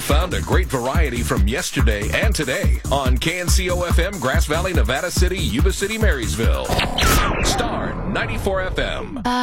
found a great variety from yesterday and today on KNCO-FM, Grass Valley, Nevada City, Yuba City, Marysville. Star 94 FM.